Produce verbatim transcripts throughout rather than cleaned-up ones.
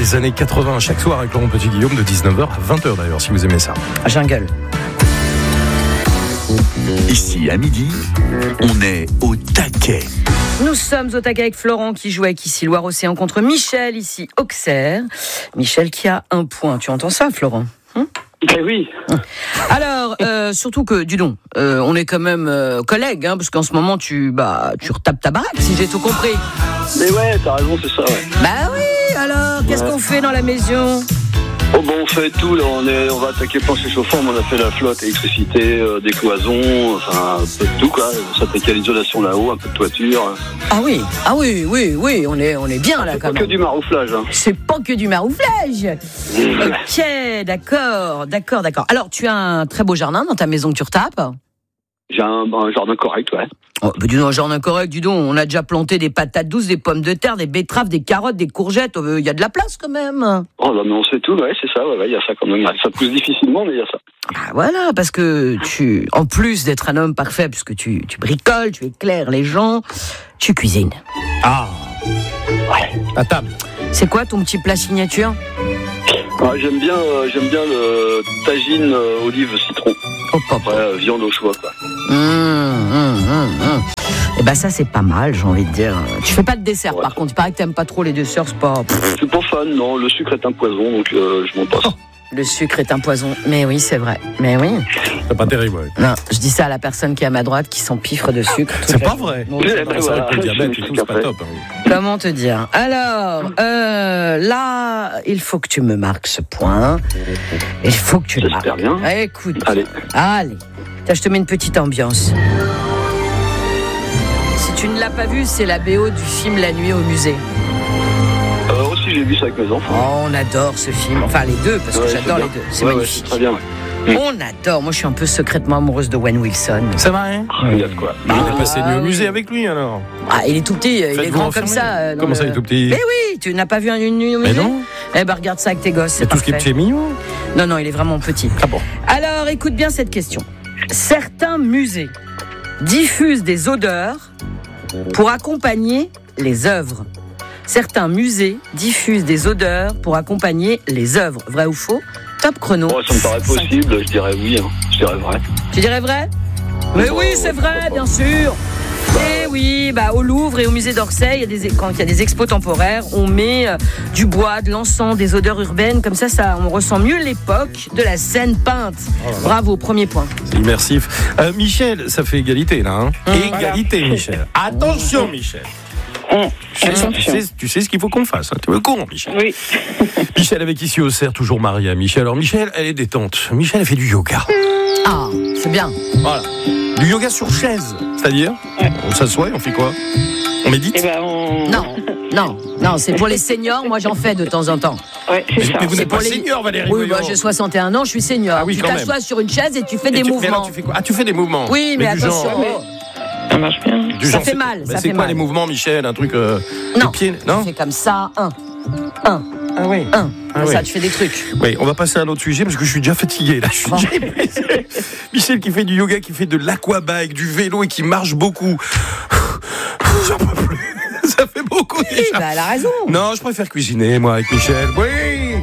des années quatre-vingts chaque soir avec Laurent Petit-Guillaume de dix-neuf heures à vingt heures d'ailleurs si vous aimez ça. Jungle. Ici à midi, on est au taquet. Nous sommes au taquet avec Florent qui joue avec ici Loire-Océan contre Michel ici Auxerre. Michel qui a un point. Tu entends ça, Florent? Hum Eh oui. Alors, euh, surtout que, dis donc, euh, on est quand même euh, collègues, hein, parce qu'en ce moment, tu, bah, tu retapes ta baraque, si j'ai tout compris. Mais ouais, t'as raison, c'est ça, ouais. Bah oui, alors, qu'est-ce Ouais. qu'on fait dans la maison? Oh bon, on fait tout, là, on, est, on va attaquer plancher chauffant, mais on a fait la flotte, électricité, euh, des cloisons, enfin, un peu de tout, quoi. On s'attaquait à l'isolation là-haut, un peu de toiture. Ah oui, ah oui, oui, oui, on est, on est bien là C'est quand pas même. que du marouflage, hein. C'est pas que du marouflage. Ok, d'accord, d'accord, d'accord. Alors, tu as un très beau jardin dans ta maison que tu retapes? J'ai un, un jardin correct, ouais. Oh, bah dis donc, un jardin correct, dis donc, on a déjà planté des patates douces, des pommes de terre, des betteraves, des carottes, des courgettes, il euh, y a de la place quand même. Oh là, mais on sait tout, ouais, c'est ça, ouais, il ouais, y a ça quand même. Ça pousse difficilement, mais il y a ça. Ah, voilà, parce que tu, en plus d'être un homme parfait, puisque tu, tu bricoles, tu éclaires les gens, tu cuisines. Ah, Ouais. à table. C'est quoi ton petit plat signature? Ouais, j'aime bien, euh, j'aime bien le tagine euh, olive citron. Oh, pop. Ouais, euh, viande au choix, quoi. Mmh, mmh, mmh, mmh. Eh ben ça c'est pas mal, j'ai envie de dire. Tu fais pas de dessert Ouais. par contre, il paraît que t'aimes pas trop les desserts, c'est pas... Je suis pas fan, non. Le sucre est un poison, donc euh, je m'en passe. Le sucre est un poison. Mais oui, c'est vrai. Mais oui. C'est pas terrible, ouais. Non, je dis ça à la personne qui est à ma droite qui s'empiffre de sucre. toute C'est la pas journée. vrai. Donc, Eh c'est ben vrai. Ça, voilà, avec le diabète je et suis tout, c'est pas après. top. hein. Comment te dire? Alors, euh, là, il faut que tu me marques ce point. Il faut que tu le marques. J'espère bien. Ah, écoute. Allez. Allez. Tiens, je te mets une petite ambiance. Si tu ne l'as pas vu, c'est la B O du film La Nuit au musée. Euh, aussi, j'ai vu ça avec mes enfants. Oh, on adore ce film. Enfin, les deux, parce que Ouais, j'adore c'est les bien. deux. C'est Ouais, ouais, magnifique. c'est très bien, ouais. On adore. Moi, je suis un peu secrètement amoureuse de Owen Wilson. C'est vrai. Ah, il y a de quoi. Bah, on Ah, est passé nuit au oui. musée avec lui alors. Ah, il est tout petit, il est Faites-vous grand comme enfermer. ça. euh, dans Comment ça, le- il est tout petit? Mais oui, tu n'as pas vu un- une nuit au Mais musée? non. Eh ben, regarde ça avec tes gosses, C'est c'est tout ce qui est parfait. petit et mignon. Non, non, il est vraiment petit. Ah bon. Alors, écoute bien cette question. Certains musées diffusent des odeurs pour accompagner les œuvres. Certains musées diffusent des odeurs pour accompagner les œuvres. Vrai ou faux? Top chrono. Oh, ça me paraît possible, je dirais oui, hein. Je dirais vrai. Tu dirais vrai? Mais Bon, oui, ouais, c'est pourquoi vrai, pas. bien sûr. Et oui, bah, au Louvre et au musée d'Orsay, il y a des, quand il y a des expos temporaires, on met euh, du bois, de l'encens, des odeurs urbaines. Comme ça, ça, on ressent mieux l'époque de la scène peinte. Oh là là. Bravo, premier point. C'est immersif. Euh, Michel, ça fait égalité là. Hein. Mmh. Égalité, Michel. Attention, Michel. Tu sais, tu sais- tu sais ce qu'il faut qu'on fasse. Hein. Tu es au courant, Michel. Oui. Michel avec ici au cerf, toujours marié à Michel. Alors Michel, elle est détente. Michel, elle fait du yoga. Ah, c'est bien. Voilà. Du yoga sur chaise. C'est-à-dire, on s'assoit et on fait quoi? On médite? Eh ben, on... Non, non, non, c'est pour les seniors. Moi, j'en fais de temps en temps. Ouais, c'est Mais, ça. mais vous C'est n'êtes pas pour les- senior, Valérie. Oui, voyons. moi, j'ai soixante et un ans, je suis senior. Ah oui, tu quand t'assois même. sur une chaise et tu fais Et des tu- mais mouvements. alors, tu fais quoi? Ah, tu fais des mouvements. Oui, mais, du attention. genre- oh, Ça marche bien. du ça genre, fait c'est- mal, mais ça c'est fait quoi mal. les mouvements, Michel? Un truc. Euh, Non. les pieds, non? Tu fais comme ça, un, un, Ah oui. un. Ah Comme oui. ça, tu fais des trucs. Oui, on va passer à un autre sujet parce que je suis déjà fatigué là. Je suis Bon. déjà épuisé. Michel qui fait du yoga, qui fait de l'aquabike, du vélo et qui marche beaucoup. J'en peux plus. Ça fait beaucoup Oui, déjà. bah, elle a raison. Non, je préfère cuisiner moi avec Michel. Oui.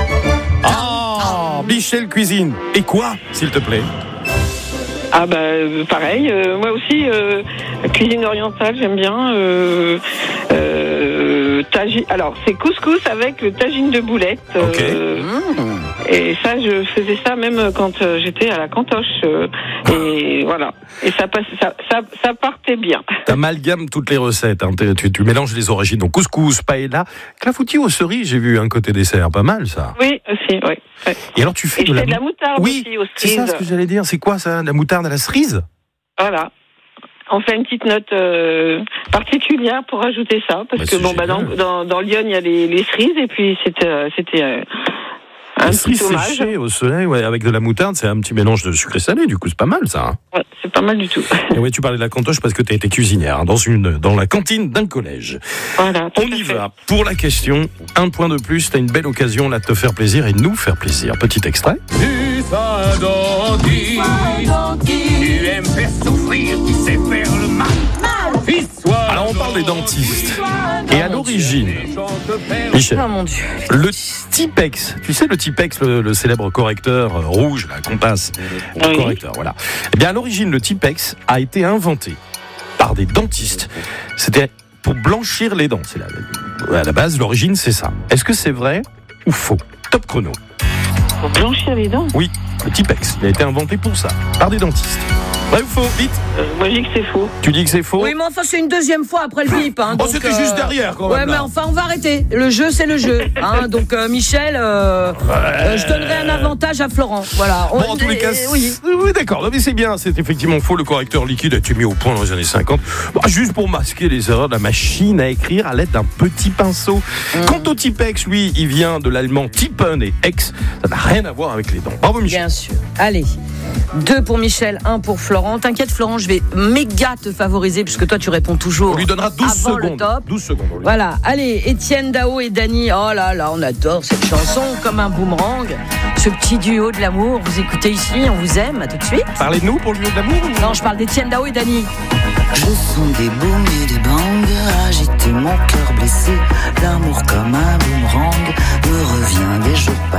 Ah, Michel cuisine. Et quoi, s'il te plaît? Ah bah euh, pareil, euh, moi aussi euh, cuisine orientale j'aime bien. Euh, euh, tagine, alors c'est couscous avec le tagine de boulettes. Ok. euh, Mmh. Et ça je faisais ça même quand euh, j'étais à la cantoche. euh, et voilà. Et ça passe, ça, ça, ça partait bien. T'amalgames toutes les recettes. Hein. Tu, tu- tu mélanges les origines. Donc couscous, paella, clafoutis aux cerises. J'ai vu un côté dessert, pas mal ça. Oui aussi, oui. Ouais. Et alors tu fais Et je de la, fais de la moutarde oui, aussi aux c'est ça cerises. ce que j'allais dire. C'est quoi ça, la moutarde à la cerise? Voilà. On fait une petite note euh, particulière pour ajouter ça, parce Bah, que c'est bon, bah, dans, génial. dans, dans Lyon, il y a les, les cerises, et puis c'était, euh, c'était euh, un La petit cerise hommage. séchée au soleil, ouais, avec de la moutarde, c'est un petit mélange de sucré salé. Du coup, c'est pas mal ça. Hein. Ouais, c'est pas mal du tout. Et ouais, tu parlais de la cantoche parce que tu as été cuisinière hein, dans une dans la cantine d'un collège. Voilà. tout On à y fait. va pour la question. Un point de plus. T'as une belle occasion là de te faire plaisir et de nous faire plaisir. Petit extrait. Tu sois gentil, tu aimes faire souffrir, tu sais faire le mal. Fils, sois Alors on parle les dentistes. Et à l'origine, Michel, Oh mon Dieu. le Tipex, tu sais le Tipex, le, le célèbre correcteur euh, rouge, là, qu'on passe, le Oui. correcteur, voilà. Eh bien, à l'origine, le Tipex a été inventé par des dentistes. C'était pour blanchir les dents. C'est la, à la base, l'origine, c'est ça. Est-ce que c'est vrai ou faux? Top chrono. Pour blanchir les dents. Oui, le Tipex, il a été inventé pour ça, par des dentistes. Vrai ou faux? Vite. Euh, moi, je dis que c'est faux. Tu dis que c'est faux? Oui, mais enfin, c'est une deuxième fois après le bip. Hein, Oh, donc, c'était euh, juste derrière, quand même, Ouais, là. mais enfin, on va arrêter. Le jeu, c'est le jeu. Hein, donc, euh, Michel, euh, euh, je donnerai un avantage à Florent. Voilà. Bon, On- en tous les cas, euh, oui. oui, d'accord. Non, mais c'est bien. C'est effectivement faux. Le correcteur liquide a été mis au point dans les années cinquante. Bah, juste pour masquer les erreurs de la machine à écrire à l'aide d'un petit pinceau. Mmh. Quant au Tipex, lui, il vient de l'allemand Tippen et Ex. Ça n'a rien à voir avec les dents. Bravo, Michel. Bien sûr. Allez. Deux pour Michel, un pour Florent. T'inquiète, Florent, je vais méga te favoriser puisque toi, tu réponds toujours. On lui donnera douze avant le secondes. top. douze secondes. on lui Voilà, allez, Étienne Dao et Dany. Oh là là, on adore cette chanson comme un boomerang. Ce petit duo de l'amour, vous écoutez ici, on vous aime, à tout de suite. Parlez de nous pour le lieu de l'amour. Non, je parle d'Étienne Dao et Dany. Je sens des booms et des bangs agiter mon cœur blessé. L'amour comme un boomerang me revient des jours passés.